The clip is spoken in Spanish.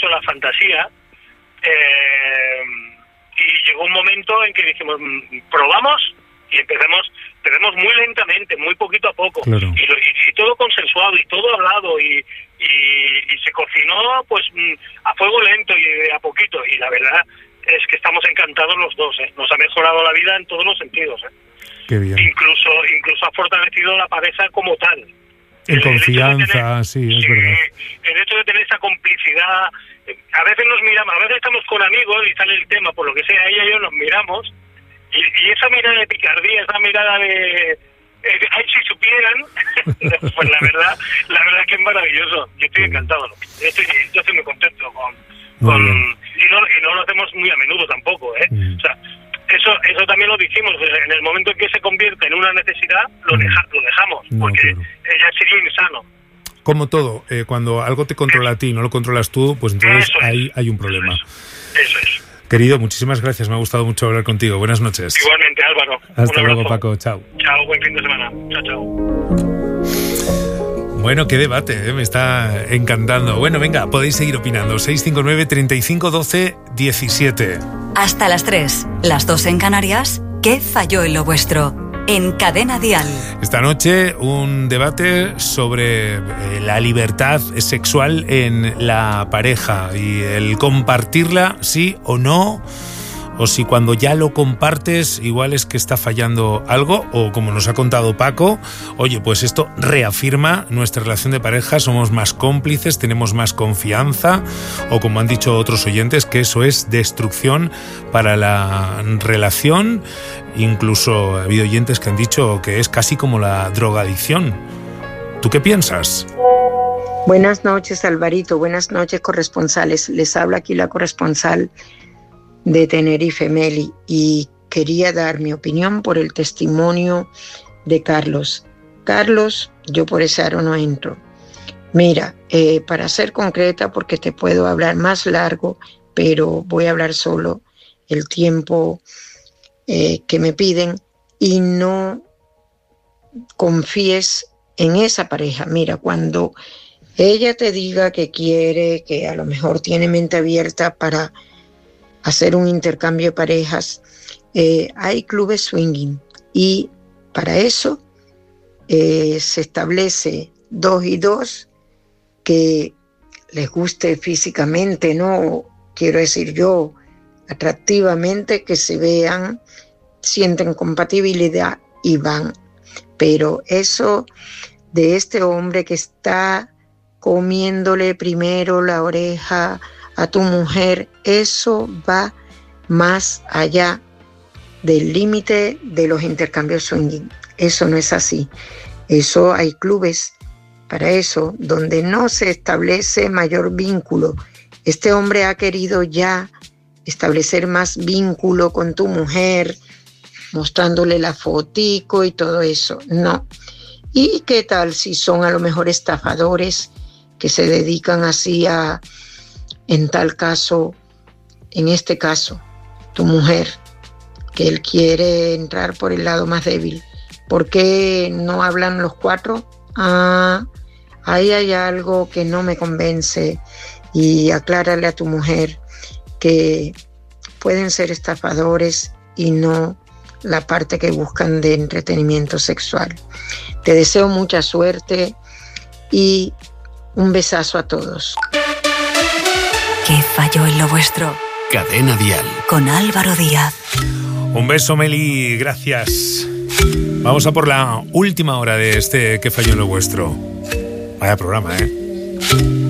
mucho la fantasía, y llegó un momento en que dijimos, probamos y empecemos muy lentamente, muy poquito a poco, claro. y todo consensuado y todo hablado y se cocinó pues a fuego lento y a poquito, y la verdad es que estamos encantados los dos, nos ha mejorado la vida en todos los sentidos. Qué bien. Incluso ha fortalecido la pareja como tal. En confianza, sí, es verdad. El hecho de tener esa complicidad, a veces nos miramos, a veces estamos con amigos y sale el tema, por lo que sea, ella y yo nos miramos, y esa mirada de picardía, esa mirada de ay, si supieran, pues la verdad es que es maravilloso. Yo estoy encantado, yo estoy muy contento y no lo hacemos muy a menudo tampoco, O sea, eso también lo dijimos, en el momento en que se convierte en una necesidad, lo dejamos, porque ella sería insano. Como todo, cuando algo te controla a ti y no lo controlas tú, pues entonces ahí hay un problema. Eso es. Querido, muchísimas gracias, me ha gustado mucho hablar contigo. Buenas noches. Igualmente, Álvaro. Hasta luego, Paco. Chao. Chao, buen fin de semana. Chao. Bueno, qué debate, me está encantando. Bueno, venga, podéis seguir opinando. 659 35 12 17. Hasta las 3, las 2 en Canarias. ¿Qué falló en lo vuestro? En Cadena Dial. Esta noche un debate sobre la libertad sexual en la pareja y el compartirla, sí o no, o si cuando ya lo compartes igual es que está fallando algo, o como nos ha contado Paco, oye, pues esto reafirma nuestra relación de pareja, somos más cómplices, tenemos más confianza, o como han dicho otros oyentes, que eso es destrucción para la relación. Incluso ha habido oyentes que han dicho que es casi como la drogadicción. ¿Tú qué piensas? Buenas noches, Alvarito. Buenas noches, corresponsales. Les habla aquí la corresponsal de Tenerife, Meli, y quería dar mi opinión por el testimonio de Carlos. Carlos, yo por ese aro no entro. Mira, para ser concreta, porque te puedo hablar más largo, pero voy a hablar solo el tiempo que me piden, y no confíes en esa pareja. Mira, cuando ella te diga que quiere, que a lo mejor tiene mente abierta para hacer un intercambio de parejas, hay clubes swinging, y para eso se establece 2 y 2 que les guste físicamente, no quiero decir yo, atractivamente, que se vean, sienten compatibilidad y van. Pero eso de este hombre que está comiéndole primero la oreja a tu mujer, eso va más allá del límite de los intercambios swinging. Eso no es así. Eso hay clubes para eso, donde no se establece mayor vínculo. Este hombre ha querido ya establecer más vínculo con tu mujer, mostrándole la fotico y todo eso. No. ¿Y qué tal si son a lo mejor estafadores que se dedican así a, en tal caso, en este caso, tu mujer, que él quiere entrar por el lado más débil? ¿Por qué no hablan los 4? Ahí hay algo que no me convence, y aclárale a tu mujer que pueden ser estafadores y no la parte que buscan de entretenimiento sexual. Te deseo mucha suerte y un besazo a todos. ¿Qué falló en lo vuestro? Cadena Dial. Con Álvaro Díaz. Un beso, Meli, gracias. Vamos a por la última hora de este ¿Qué falló en lo vuestro? Vaya programa, ¿eh?